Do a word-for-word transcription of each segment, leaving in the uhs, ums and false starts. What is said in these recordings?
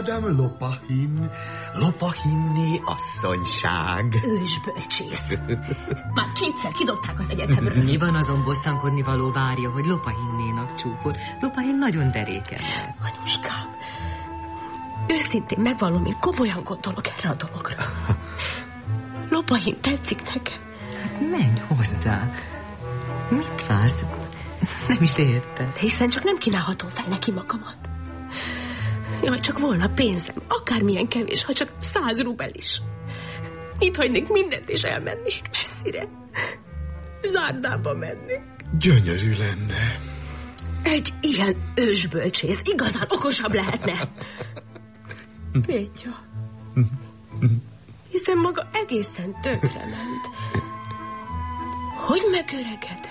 Madame Lopahin, Lopahinné asszonyság. Ősbölcsész. Már kétszer kidobták az egyetemről. Mi van azon bosszankodni való, várja, hogy Lopahinnénak csúfol? Lopahin nagyon deréken. Anyuskám, őszintén megvallom, én komolyan gondolok erre a dologra. Lopahin tetszik nekem. Hát menj hozzá. Mit vársz? Nem is értem. Hiszen csak nem kínálhatom fel neki magamat. Jaj, csak volna pénzem, akármilyen kevés, ha csak száz rubel is. Itt hagynék mindent, és elmennék messzire. Zárdába mennék. Gyönyörű lenne. Egy ilyen ősbölcsész igazán okosabb lehetne. Pétya. Hiszen maga egészen tönkrement. Hogy megöregedett?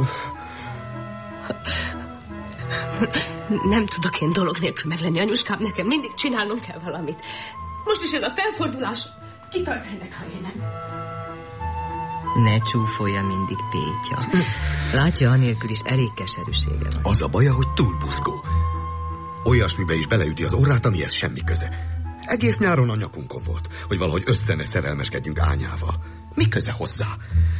Nem tudok én dolog nélkül meglenni, anyuskám, nekem mindig csinálnom kell valamit. Most is ez a felfordulás. Kitart ennek, ha én nem. Ne csúfolja mindig, Pétya. Látja, anélkül is elég keserűsége van. Az a baja, hogy túl buzgó. Olyasmibe is beleüti az orrát, amihez semmi köze. Egész nyáron a nyakunkon volt, hogy valahogy össze ne szerelmeskedjünk Ányával. Mi köze hozzá?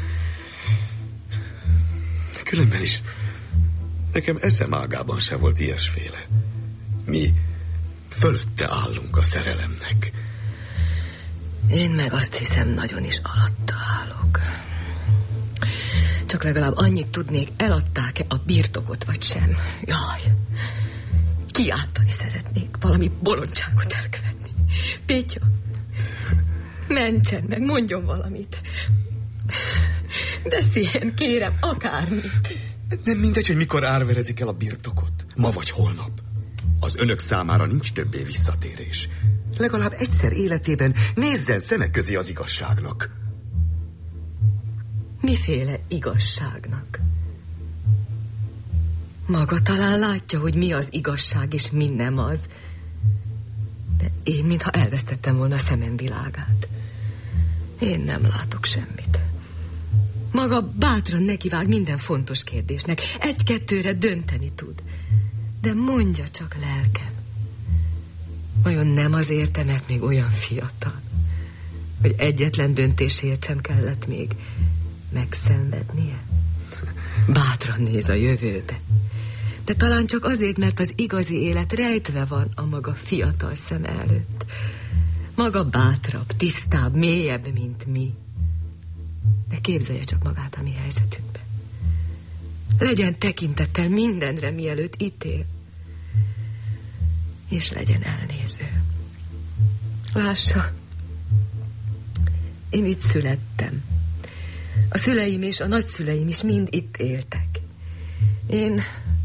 Különben is nekem eszem ágában se volt ilyesféle. Mi fölötte állunk a szerelemnek. Én meg azt hiszem, nagyon is alatta állok. Csak legalább annyit tudnék, eladták-e a birtokot, vagy sem. Jaj, kiáltani szeretnék, valami bolondságot elkövetni. Pétya, mentsen meg, mondjon valamit. Beszéljen, kérem, akármit. Nem mindegy, hogy mikor árverezik el a birtokot. Ma vagy holnap. Az önök számára nincs többé visszatérés. Legalább egyszer életében nézzen szemek közé az igazságnak. Miféle igazságnak? Maga talán látja, hogy mi az igazság, és mi nem az. De én, mintha elvesztettem volna a szemem világát. Én nem látok semmit. Maga bátran nekivág minden fontos kérdésnek. Egy-kettőre dönteni tud. De mondja csak, lelkem, vajon nem azért, mert még olyan fiatal, hogy egyetlen döntésért sem kellett még megszenvednie? Bátran néz a jövőbe. De talán csak azért, mert az igazi élet rejtve van a maga fiatal szem előtt. Maga bátrabb, tisztább, mélyebb, mint mi. De képzelje csak magát a mi helyzetünkben. Legyen tekintettel mindenre, mielőtt ítél. És legyen elnéző. Lássa, én itt születtem. A szüleim és a nagyszüleim is mind itt éltek. Én...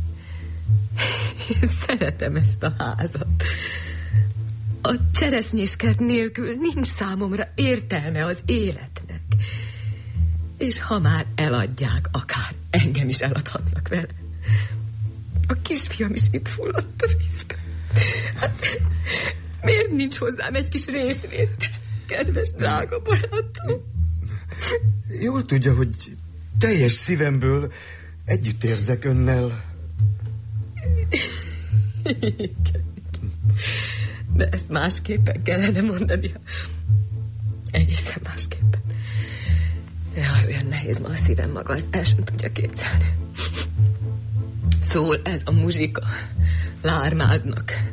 Én szeretem ezt a házat. A cseresznyéskert nélkül nincs számomra értelme az életnek. És ha már eladják, akár engem is eladhatnak vele. A kisfiam is itt fulladt a vízbe. Hát miért nincs hozzám egy kis részvét, kedves drága barátom? Jól tudja, hogy teljes szívemből együtt érzek önnel. Igen. De ezt másképpen kellene mondani. Egészen másképpen. Jaj, olyan nehéz ma a szívem maga, azt el sem tudja képzelni. Szól ez a muzsika, lármáznak.